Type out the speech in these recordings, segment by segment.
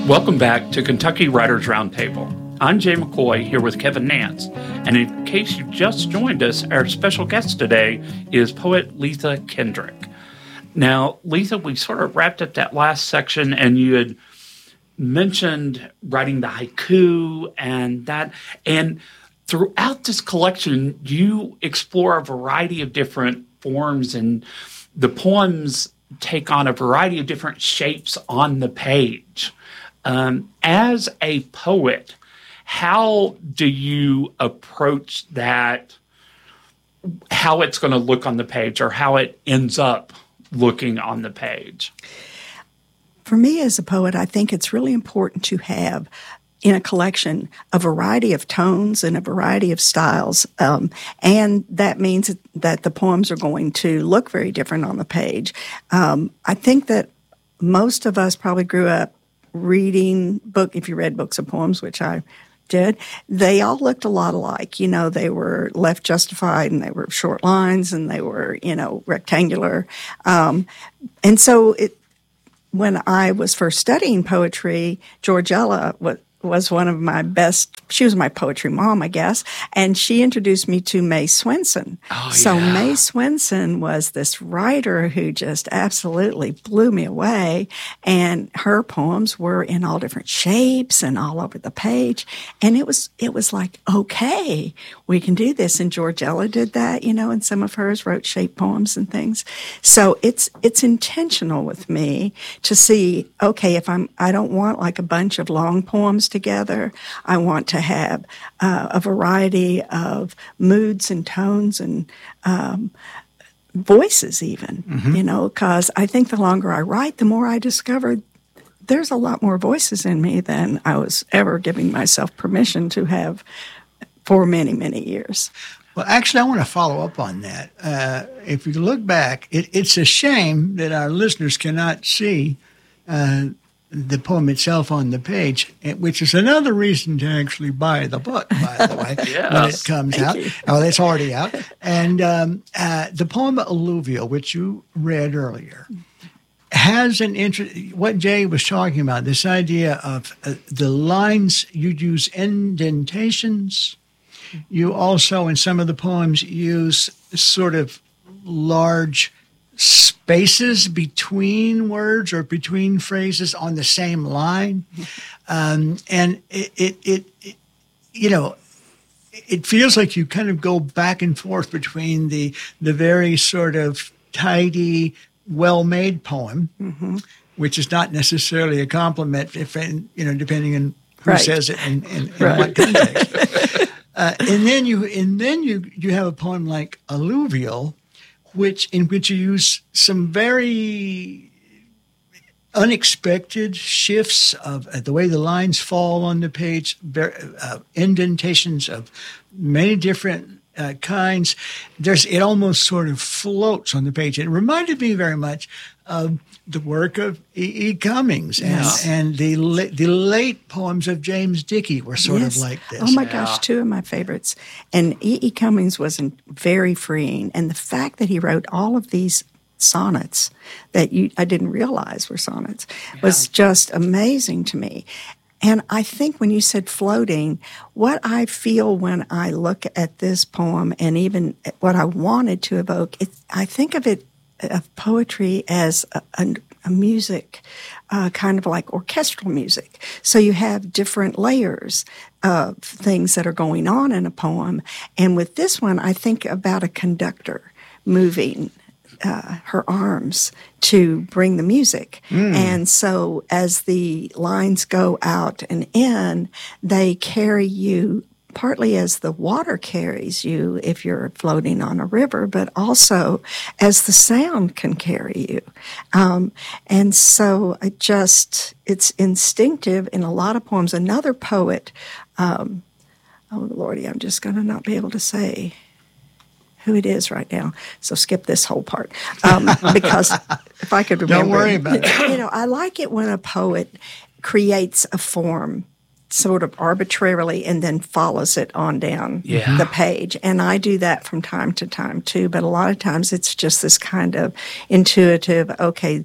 Welcome back to Kentucky Writers Roundtable. I'm Jay McCoy here with Kevin Nance, and in case you just joined us, our special guest today is poet Letha Kendrick. Now, Letha, we sort of wrapped up that last section, and you had mentioned writing the haiku and that, and throughout this collection, you explore a variety of different forms, and the poems take on a variety of different shapes on the page. As a poet, how do you approach that, how it's going to look on the page or how it ends up looking on the page? For me as a poet, I think it's really important to have in a collection a variety of tones and a variety of styles. And that means that the poems are going to look very different on the page. I think that most of us probably grew up reading if you read books of poems, which I did, they all looked a lot alike. You know, they were left justified and they were short lines and they were, rectangular. And so when I was first studying poetry, Georgella was one of my best. She was my poetry mom, I guess, and she introduced me to May Swenson. So May Swenson was this writer who just absolutely blew me away, and her poems were in all different shapes and all over the page, and it was like, okay, we can do this. And Georgella did that, and some of hers wrote shape poems and things. So it's intentional with me to see, okay, if I don't want like a bunch of long poems together. I want to have a variety of moods and tones and voices even, because I think the longer I write, the more I discover there's a lot more voices in me than I was ever giving myself permission to have for many, many years. Well, actually, I want to follow up on that. If you look back, it's a shame that our listeners cannot see the poem itself on the page, which is another reason to actually buy the book, by the way, when it comes out. Oh, it's already out. And the poem Alluvial, which you read earlier, has an what Jay was talking about, this idea of the lines, you use indentations. You also, in some of the poems, use sort of large spaces between words or between phrases on the same line. And it feels like you kind of go back and forth between the very sort of tidy, well-made poem, which is not necessarily a compliment, depending on who says it and in what context. And then you have a poem like Alluvial, in which you use some very unexpected shifts of the way the lines fall on the page, indentations of many different kinds. It almost sort of floats on the page. It reminded me very much of the work of E. Cummings and the late poems of James Dickey were sort of like this. Oh my gosh, two of my favorites. And E. Cummings was very freeing. And the fact that he wrote all of these sonnets that I didn't realize were sonnets was just amazing to me. And I think when you said floating, what I feel when I look at this poem and even what I wanted to evoke, I think of poetry as a music, kind of like orchestral music. So you have different layers of things that are going on in a poem. And with this one, I think about a conductor moving her arms to bring the music. And so as the lines go out and in, they carry you partly as the water carries you if you're floating on a river, but also as the sound can carry you. And so it's instinctive in a lot of poems. Another poet, oh Lordy, I'm just going to not be able to say who it is right now, so skip this whole part. Because if I could remember. Don't worry about it. I like it when a poet creates a form sort of arbitrarily and then follows it on down the page. And I do that from time to time too, but a lot of times it's just this kind of intuitive, okay,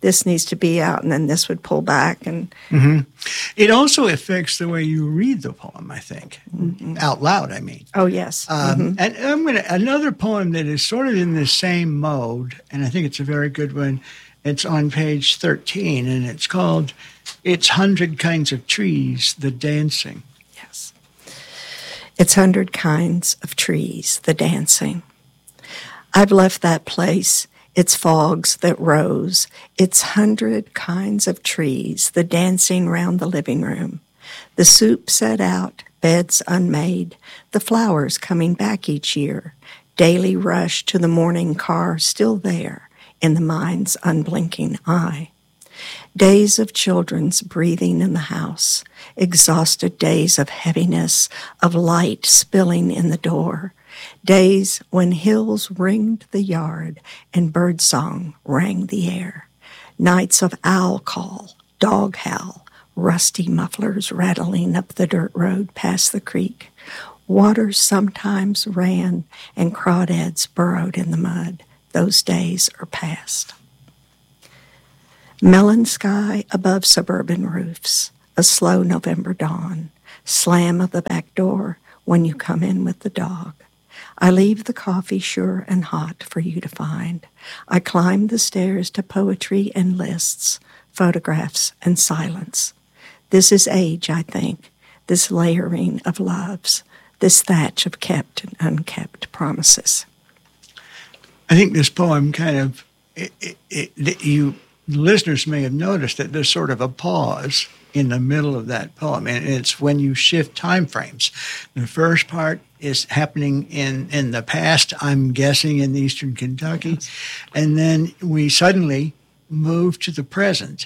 this needs to be out, and then this would pull back. And It also affects the way you read the poem, I think, out loud, I mean. Oh, yes. And another poem that is sort of in the same mode, and I think it's a very good one. It's on page 13, and it's called "It's 100 Kinds of Trees, the Dancing." Yes. It's 100 kinds of trees, the dancing. I've left that place, its fogs that rose, its 100 kinds of trees, the dancing round the living room. The soup set out, beds unmade, the flowers coming back each year, daily rush to the morning car still there in the mind's unblinking eye. Days of children's breathing in the house, exhausted days of heaviness, of light spilling in the door, days when hills ringed the yard and birdsong rang the air, nights of owl call, dog howl, rusty mufflers rattling up the dirt road past the creek. Waters sometimes ran and crawdads burrowed in the mud. Those days are past. Melon sky above suburban roofs, a slow November dawn, slam of the back door when you come in with the dog. I leave the coffee sure and hot for you to find. I climb the stairs to poetry and lists, photographs and silence. This is age, I think, this layering of loves, this thatch of kept and unkept promises. I think this poem kind of, you listeners may have noticed that there's sort of a pause in the middle of that poem, and it's when you shift time frames. The first part is happening in the past, I'm guessing in eastern Kentucky, and then we suddenly move to the present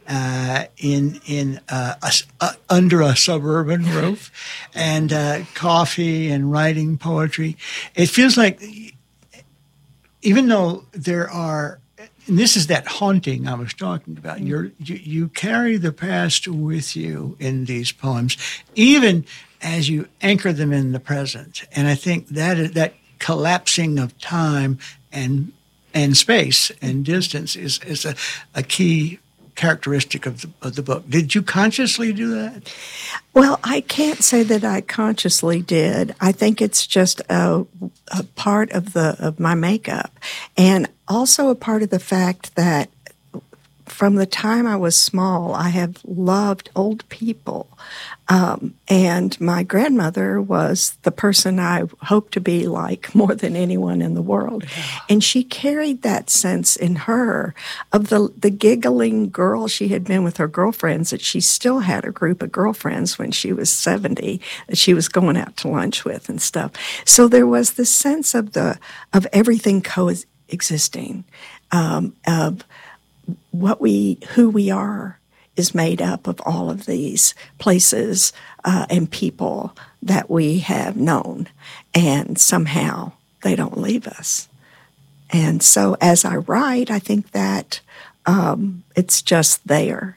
under a suburban roof, and coffee and writing poetry. It feels like, even though there are, and this is that haunting I was talking about, you carry the past with you in these poems, even as you anchor them in the present. And I think that collapsing of time and space and distance is a key characteristic of the book. Did you consciously do that? Well, I can't say that I consciously did. I think it's just a part of my makeup, and also a part of the fact that from the time I was small, I have loved old people. And my grandmother was the person I hoped to be like more than anyone in the world. Yeah. And she carried that sense in her of the giggling girl she had been with her girlfriends, that she still had a group of girlfriends when she was 70 that she was going out to lunch with and stuff. So there was this sense of everything coexisting, of who we are is made up of all of these places and people that we have known, and somehow they don't leave us. And so as I write, I think that it's just there.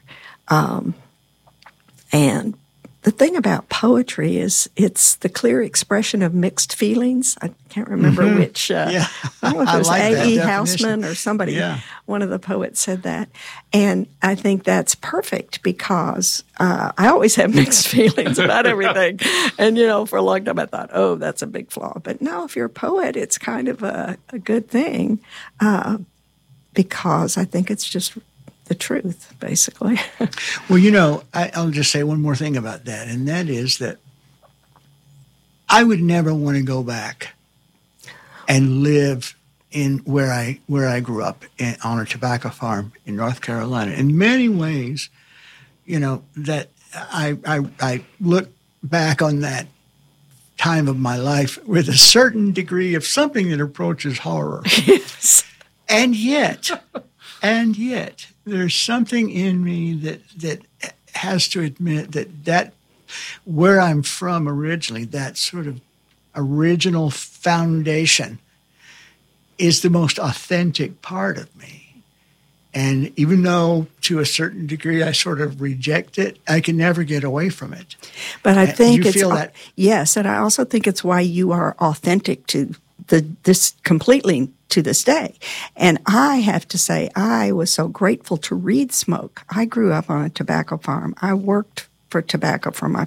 And the thing about poetry is it's the clear expression of mixed feelings. I can't remember which. I don't know if it was A.E. Housman or somebody. Yeah. One of the poets said that. And I think that's perfect because I always have mixed feelings about everything. And, for a long time I thought, oh, that's a big flaw. But no, if you're a poet, it's kind of a good thing because I think it's just the truth, basically. Well, I'll just say one more thing about that, and that is that I would never want to go back and live in where I grew up on a tobacco farm in North Carolina. In many ways, that I look back on that time of my life with a certain degree of something that approaches horror. Yes. And yet, there's something in me that has to admit that where I'm from originally, that sort of original foundation is the most authentic part of me. And even though to a certain degree I sort of reject it, I can never get away from it. But I think you feel that? Yes, and I also think it's why you are authentic to this completely to this day. And I have to say, I was so grateful to read Smoke. I grew up on a tobacco farm. I worked for tobacco for my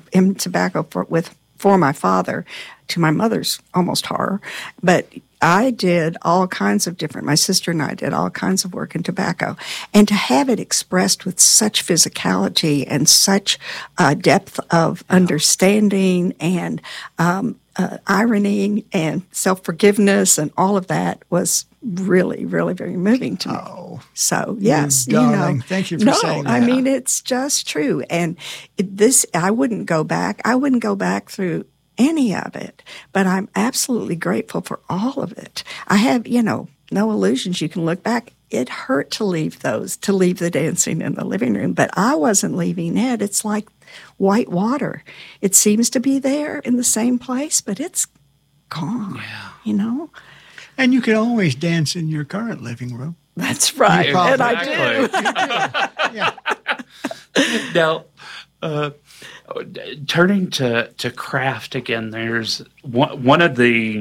father, to my mother's almost horror. But I did all kinds of different, my sister and I did all kinds of work in tobacco. And to have it expressed with such physicality and such depth of understanding and irony and self-forgiveness and all of that was really, really very moving to me. Oh. So, yes, darling, thank you for saying that. I mean, it's just true. And I wouldn't go back. I wouldn't go back through any of it, but I'm absolutely grateful for all of it. I have, no illusions. You can look back. It hurt to leave the dancing in the living room, but I wasn't leaving it. It's like white water. It seems to be there in the same place, but it's gone, And you can always dance in your current living room. That's right. And I do. Yeah. Now, turning to craft again, there's one of the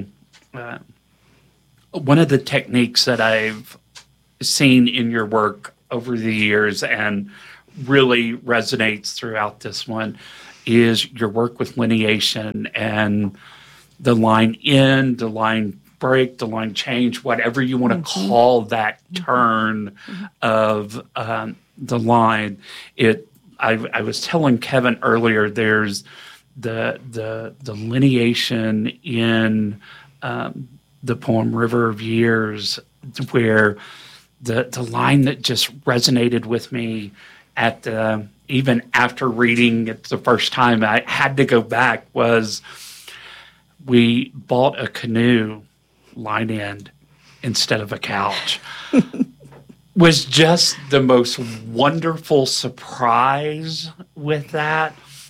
techniques that I've seen in your work over the years and really resonates throughout this one is your work with lineation and the line in, the line break, the line change, whatever you want to call that turn of the line. I was telling Kevin earlier, there's the lineation in the poem River of Years, where the line that just resonated with me at even after reading it the first time, I had to go back, was we bought a canoe line end instead of a couch. Was just the most wonderful surprise with that.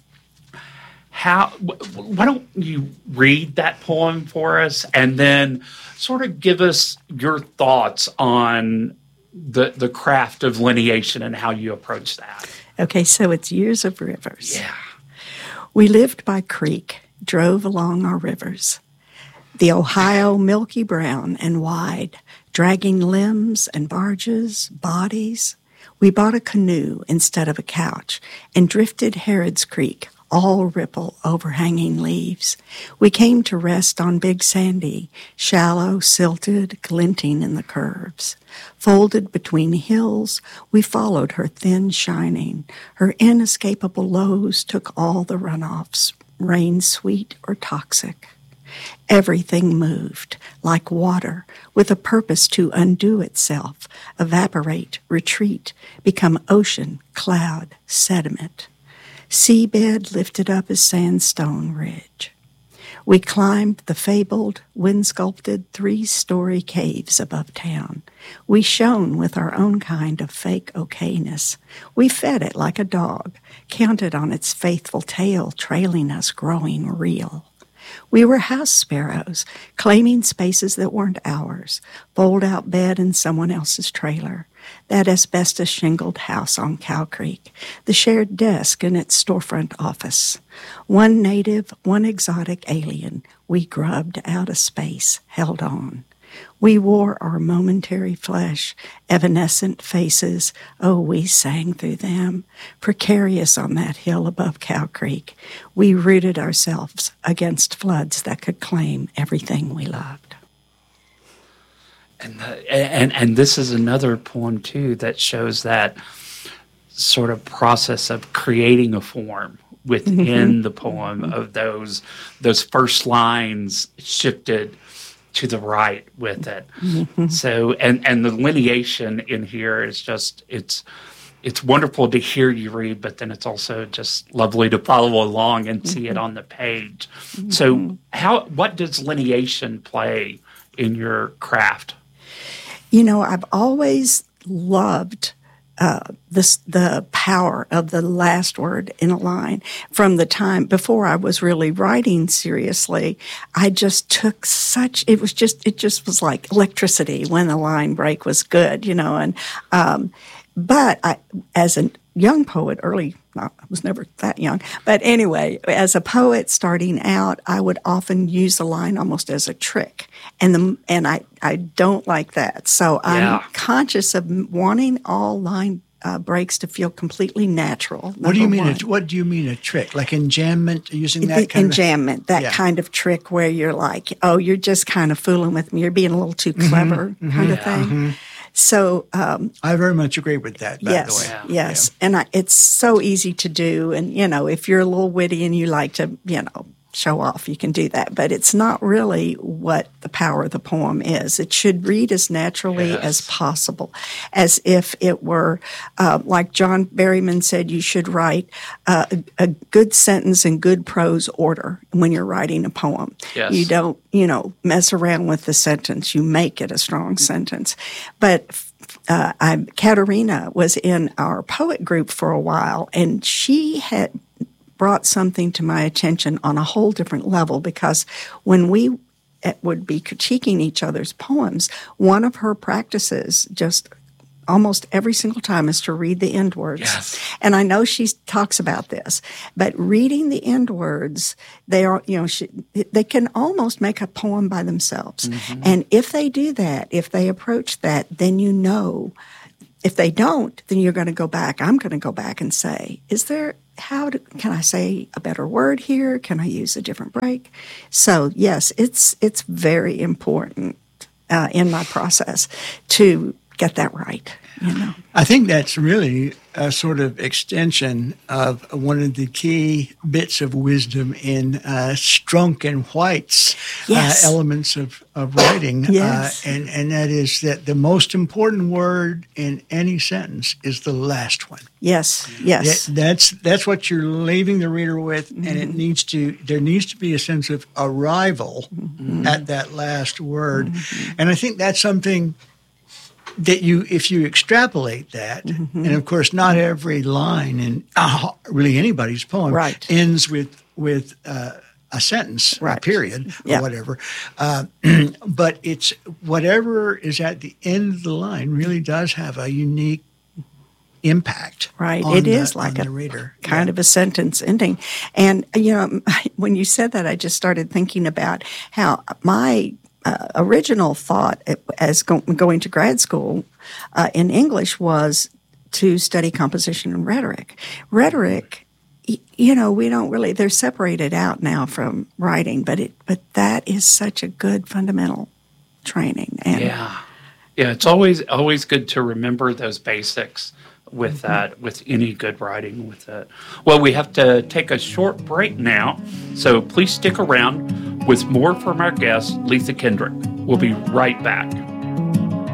Why don't you read that poem for us and then sort of give us your thoughts on the craft of lineation and how you approach that? Okay, so it's Years of Rivers. Yeah. We lived by creek, drove along our rivers, the Ohio milky brown and wide, dragging limbs and barges, bodies. We bought a canoe instead of a couch and drifted Harrod's Creek, all ripple overhanging leaves. We came to rest on Big Sandy, shallow, silted, glinting in the curves. Folded between hills, we followed her thin shining. Her inescapable lows took all the runoffs, rain sweet or toxic. Everything moved, like water, with a purpose to undo itself, evaporate, retreat, become ocean, cloud, sediment. Seabed lifted up as sandstone ridge. We climbed the fabled, wind-sculpted 3-story caves above town. We shone with our own kind of fake okayness. We fed it like a dog, counted on its faithful tail trailing us, growing real. We were house sparrows, claiming spaces that weren't ours, fold-out bed in someone else's trailer, that asbestos-shingled house on Cow Creek, the shared desk in its storefront office. One native, one exotic alien, we grubbed out of space, held on. We wore our momentary flesh, evanescent faces. Oh, we sang through them. Precarious on that hill above Cow Creek, we rooted ourselves against floods that could claim everything we loved. And this is another poem, too, that shows that sort of process of creating a form within the poem of those first lines shifted to the right with it. So, and the lineation in here is just, it's wonderful to hear you read, but then it's also just lovely to follow along and see it on the page. So what does lineation play in your craft? I've always loved the power of the last word in a line. From the time before I was really writing seriously, I just took it just was like electricity when the line break was good, and but as young poet, I was never that young, but anyway, as a poet starting out, I would often use the line almost as a trick, and I don't like that. So I'm conscious of wanting all line breaks to feel completely natural. What do you mean? What do you mean a trick? Like enjambment, using that kind enjambment, that kind of trick where you're like, oh, you're just kind of fooling with me. You're being a little too clever, kind of thing. So I very much agree with that. By the way, yes, and it's so easy to do. And if you're a little witty and you like to, show off, you can do that. But it's not really what the power of the poem is. It should read as naturally as possible, as if it were, like John Berryman said, you should write a good sentence in good prose order when you're writing a poem. Yes. You don't, mess around with the sentence. You make it a strong sentence. But Katerina was in our poet group for a while, and she had brought something to my attention on a whole different level, because when we would be critiquing each other's poems, one of her practices just almost every single time is to read the end words. Yes. And I know she talks about this, but reading the end words, they are, they can almost make a poem by themselves. And if they do that, if they approach that, then if they don't, then you're going to go back. I'm going to go back and say, can I say a better word here? Can I use a different break? So yes, it's very important in my process to get that right. I think that's really a sort of extension of one of the key bits of wisdom in Strunk and White's elements of writing. Yes. And that is that the most important word in any sentence is the last one. Yes. That's what you're leaving the reader with, and there needs to be a sense of arrival at that last word. And I think that's something that if you extrapolate that, and of course not every line in really anybody's poem ends with a sentence, a period, or whatever. But it's whatever is at the end of the line really does have a unique impact. Right. On it is the, like on the reader. Kind of a sentence ending. And, when you said that, I just started thinking about how my original thought as going to grad school in English was to study composition and rhetoric. Rhetoric, we don't really, they're separated out now from writing, but that is such a good fundamental training. And yeah, it's always good to remember those basics with that, with any good writing with it. Well, we have to take a short break now, so please stick around with more from our guest, Letha Kendrick. We'll be right back.